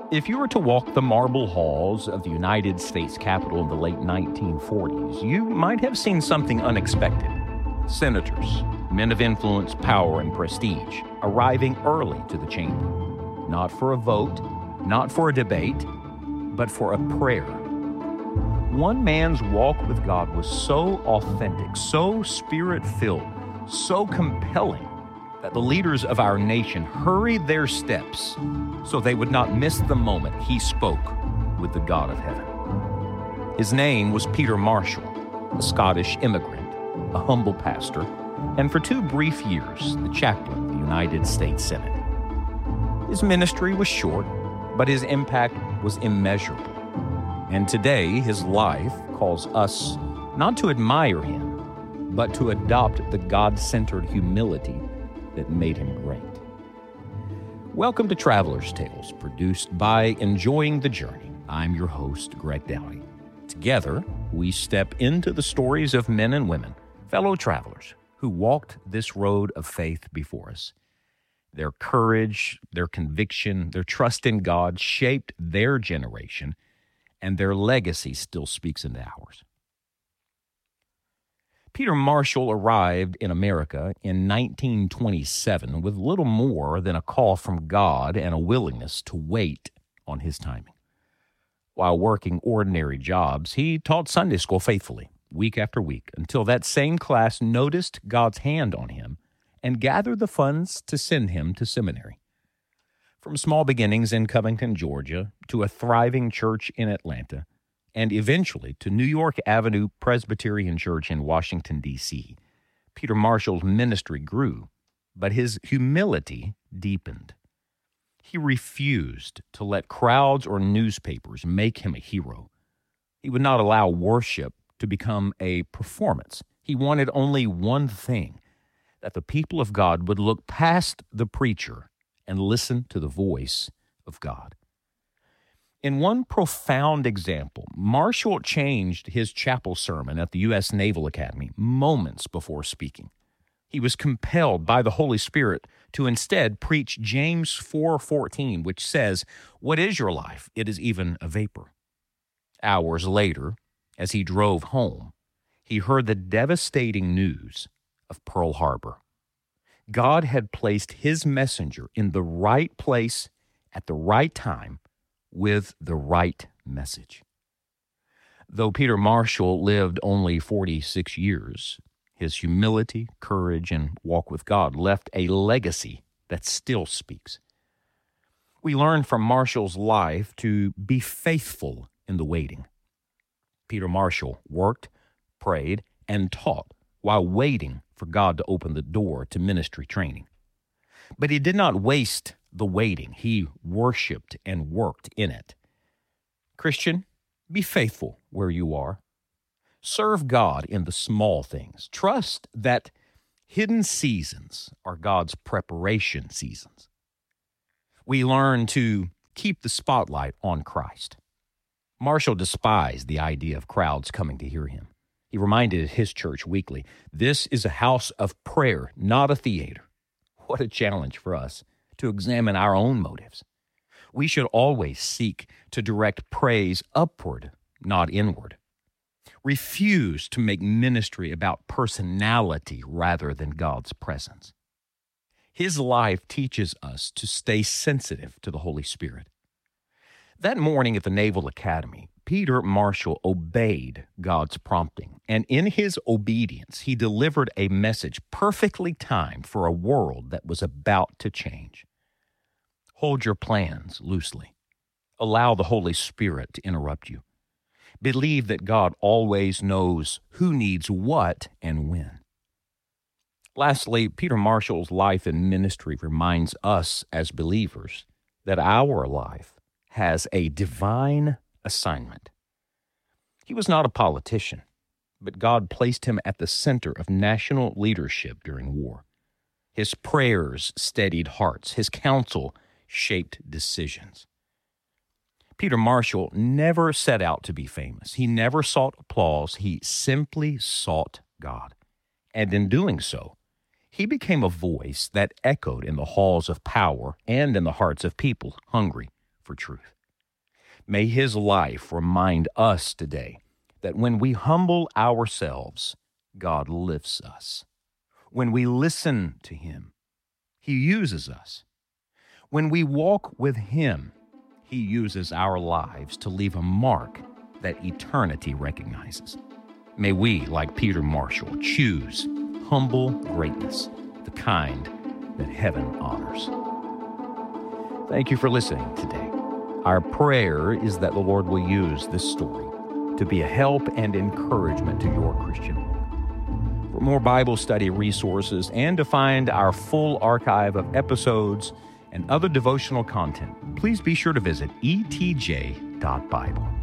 If you were to walk the marble halls of the United States Capitol in the late 1940s, you might have seen something unexpected. Senators, men of influence, power, and prestige, arriving early to the chamber. Not for a vote, not for a debate, but for a prayer. One man's walk with God was so authentic, so spirit-filled, so compelling, that the leaders of our nation hurried their steps so they would not miss the moment he spoke with the God of heaven. His name was Peter Marshall, a Scottish immigrant, a humble pastor, and for 2 brief years, the chaplain of the United States Senate. His ministry was short, but his impact was immeasurable. And today, his life calls us not to admire him, but to adopt the God-centered humility that made him great. Welcome to Traveler's Tales, produced by Enjoying the Journey. I'm your host, Greg Downey. Together, we step into the stories of men and women, fellow travelers, who walked this road of faith before us. Their courage, their conviction, their trust in God shaped their generation, and their legacy still speaks into ours. Peter Marshall arrived in America in 1927 with little more than a call from God and a willingness to wait on his timing. While working ordinary jobs, he taught Sunday school faithfully, week after week, until that same class noticed God's hand on him and gathered the funds to send him to seminary. From small beginnings in Covington, Georgia, to a thriving church in Atlanta, and eventually to New York Avenue Presbyterian Church in Washington, D.C., Peter Marshall's ministry grew, but his humility deepened. He refused to let crowds or newspapers make him a hero. He would not allow worship to become a performance. He wanted only one thing, that the people of God would look past the preacher and listen to the voice of God. In one profound example, Marshall changed his chapel sermon at the U.S. Naval Academy moments before speaking. He was compelled by the Holy Spirit to instead preach James 4:14, which says, "What is your life? It is even a vapor." Hours later, as he drove home, he heard the devastating news of Pearl Harbor. God had placed his messenger in the right place at the right time with the right message. Though Peter Marshall lived only 46 years, his humility, courage, and walk with God left a legacy that still speaks. We learn from Marshall's life to be faithful in the waiting. Peter Marshall worked, prayed, and taught while waiting for God to open the door to ministry training. But he did not waste the waiting. He worshiped and worked in it. Christian, be faithful where you are. Serve God in the small things. Trust that hidden seasons are God's preparation seasons. We learn to keep the spotlight on Christ. Marshall despised the idea of crowds coming to hear him. He reminded his church weekly, "This is a house of prayer, not a theater." What a challenge for us to examine our own motives. We should always seek to direct praise upward, not inward. Refuse to make ministry about personality rather than God's presence. His life teaches us to stay sensitive to the Holy Spirit. That morning at the Naval Academy, Peter Marshall obeyed God's prompting, and in his obedience, he delivered a message perfectly timed for a world that was about to change. Hold your plans loosely. Allow the Holy Spirit to interrupt you. Believe that God always knows who needs what and when. Lastly, Peter Marshall's life and ministry reminds us as believers that our life has a divine assignment. He was not a politician, but God placed him at the center of national leadership during war. His prayers steadied hearts. His counsel shaped decisions. Peter Marshall never set out to be famous. He never sought applause. He simply sought God. And in doing so, he became a voice that echoed in the halls of power and in the hearts of people hungry for truth. May his life remind us today that when we humble ourselves, God lifts us. When we listen to him, he uses us. When we walk with him, he uses our lives to leave a mark that eternity recognizes. May we, like Peter Marshall, choose humble greatness, the kind that heaven honors. Thank you for listening today. Our prayer is that the Lord will use this story to be a help and encouragement to your Christian walk. For more Bible study resources and to find our full archive of episodes and other devotional content, please be sure to visit etj.bible.